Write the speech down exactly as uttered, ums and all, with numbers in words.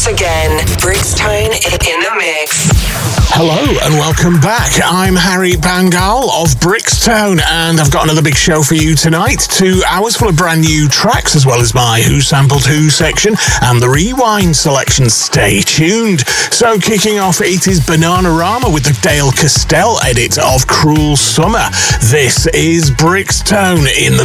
once again, Brixtone in the mix. Hello and welcome back. I'm Harry Bangal of Brixtone, and I've got another big show for you tonight. Two hours full of brand new tracks, as well as my Who Sampled Who section and the Rewind selection. Stay tuned. So kicking off, it is Bananarama with the Dale Castell edit of Cruel Summer. This is Brixtone in the